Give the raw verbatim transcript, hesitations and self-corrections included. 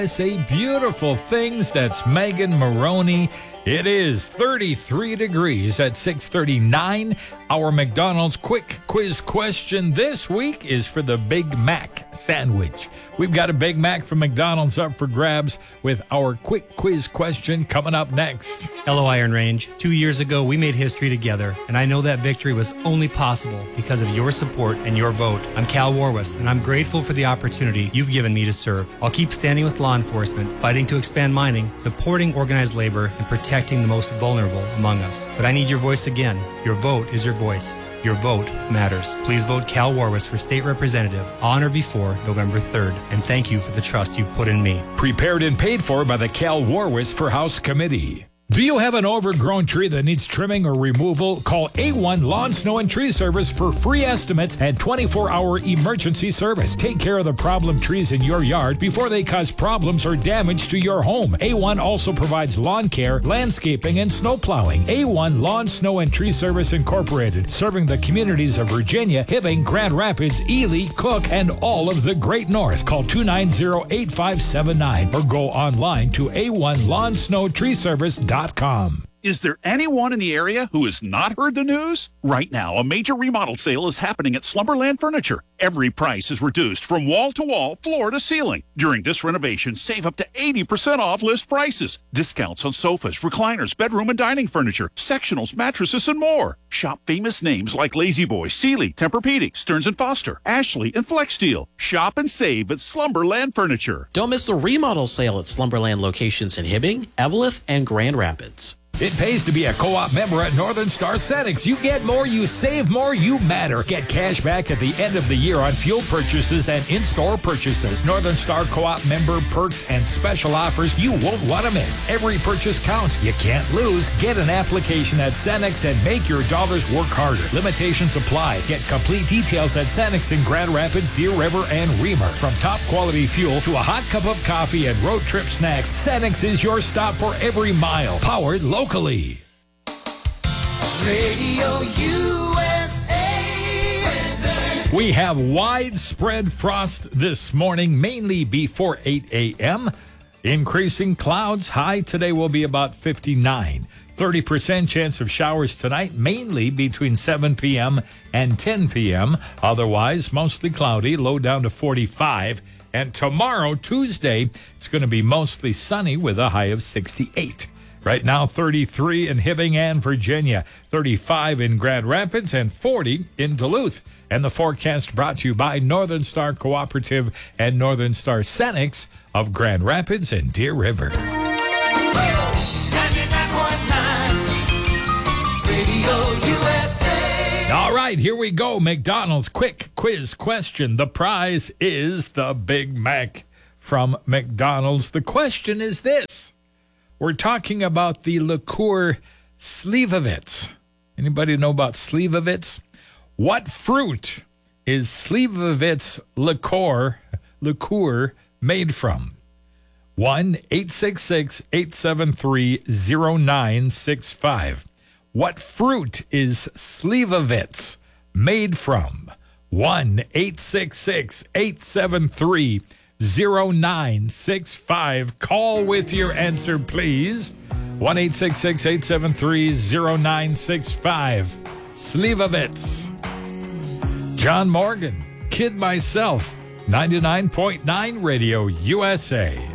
Say beautiful things. That's Megan Maroney. It is thirty-three degrees at six thirty-nine. Our McDonald's quick quiz question this week is for the Big Mac sandwich. We've got a Big Mac from McDonald's up for grabs with our quick quiz question coming up next. Hello, Iron Range. Two years ago, we made history together, and I know that victory was only possible because of your support and your vote. I'm Cal Warwis, and I'm grateful for the opportunity you've given me to serve. I'll keep standing with law enforcement, fighting to expand mining, supporting organized labor, and protecting the most vulnerable among us. But I need your voice again. Your vote is your voice. Your vote matters. Please vote Cal Warwis for state representative on or before November third. And thank you for the trust you've put in me. Prepared and paid for by the Cal Warwis for House Committee. Do you have an overgrown tree that needs trimming or removal? Call A one Lawn, Snow, and Tree Service for free estimates and twenty-four hour emergency service. Take care of the problem trees in your yard before they cause problems or damage to your home. A one also provides lawn care, landscaping, and snow plowing. A one Lawn, Snow, and Tree Service Incorporated, serving the communities of Virginia, Hibbing, Grand Rapids, Ely, Cook, and all of the Great North. Call two nine zero, eight five seven nine or go online to A one Lawn, Snow, Tree Service dot com. Is there anyone in the area who has not heard the news? Right now, a major remodel sale is happening at Slumberland Furniture. Every price is reduced from wall to wall, floor to ceiling. During this renovation, save up to eighty percent off list prices. Discounts on sofas, recliners, bedroom and dining furniture, sectionals, mattresses, and more. Shop famous names like Lazy Boy, Sealy, Tempur-Pedic, Stearns and Foster, Ashley, and FlexSteel. Shop and save at Slumberland Furniture. Don't miss the remodel sale at Slumberland locations in Hibbing, Eveleth, and Grand Rapids. It pays to be a co-op member at Northern Star Cenex. You get more, you save more, you matter. Get cash back at the end of the year on fuel purchases and in-store purchases. Northern Star co-op member perks and special offers you won't want to miss. Every purchase counts. You can't lose. Get an application at Cenex and make your dollars work harder. Limitations apply. Get complete details at Cenex in Grand Rapids, Deer River, and Reamer. From top quality fuel to a hot cup of coffee and road trip snacks, Cenex is your stop for every mile. Powered locally. Radio U S A weather. We have widespread frost this morning, mainly before eight a.m. Increasing clouds. High today will be about fifty-nine. thirty percent chance of showers tonight, mainly between seven p.m. and ten p.m. Otherwise, mostly cloudy, low down to forty-five. And tomorrow, Tuesday, it's going to be mostly sunny with a high of sixty-eight. Right now, thirty-three in Hibbing and Virginia, thirty-five in Grand Rapids, and forty in Duluth. And the forecast brought to you by Northern Star Cooperative and Northern Star Cenex of Grand Rapids and Deer River. ninety-nine point nine Radio U S A. All right, here we go. McDonald's quick quiz question. The prize is the Big Mac from McDonald's. The question is this. We're talking about the liqueur Slivovitz. Anybody know about Slivovitz? What fruit is Slivovitz liqueur, liqueur made from? one eight six six, eight seven three, zero nine six five. What fruit is Slivovitz made from? one eight six six, eight seven three, zero nine six five. Call with your answer, please. one eight six six, eight seven three, zero nine six five. Slivovitz. John Morgan, Kid Myself, ninety-nine point nine Radio U S A.